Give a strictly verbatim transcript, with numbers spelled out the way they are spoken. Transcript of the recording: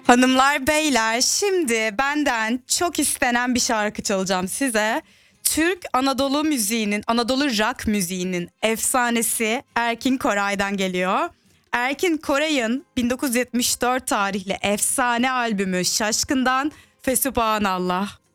Hanımlar beyler, şimdi benden çok istenen bir şarkı çalacağım size. Türk Anadolu müziğinin, Anadolu rock müziğinin efsanesi Erkin Koray'dan geliyor. Erkin Koray'ın bin dokuz yüz yetmiş dört tarihli efsane albümü Şaşkın'dan Fesubhanallah.